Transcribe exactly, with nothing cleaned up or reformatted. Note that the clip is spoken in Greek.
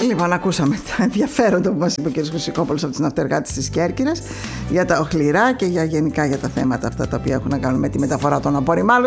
Λοιπόν, ακούσαμε τα ενδιαφέροντα που μας είπε ο κ. Χρυσικόπουλος από τις ναυτεργάτες της Κέρκυρας για τα οχληρά και για γενικά για τα θέματα αυτά τα οποία έχουν να κάνουν με τη μεταφορά των απορριμμάτων.